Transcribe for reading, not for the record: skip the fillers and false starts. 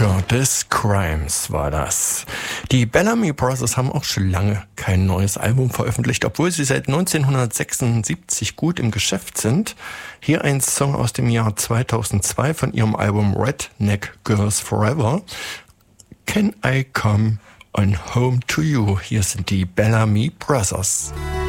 Curtis Grimes war das. Die Bellamy Brothers haben auch schon lange kein neues Album veröffentlicht, obwohl sie seit 1976 gut im Geschäft sind. Hier ein Song aus dem Jahr 2002 von ihrem Album Redneck Girls Forever. Can I Come on Home to You? Hier sind die Bellamy Brothers.